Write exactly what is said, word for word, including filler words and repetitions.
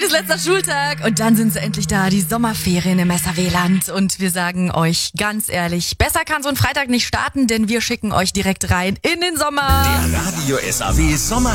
ist letzter Schultag und dann sind sie endlich da, die Sommerferien im S A W-Land. Und wir sagen euch ganz ehrlich, besser kann so ein Freitag nicht starten, denn wir schicken euch direkt rein in den Sommer. Der Radio S A W Sommer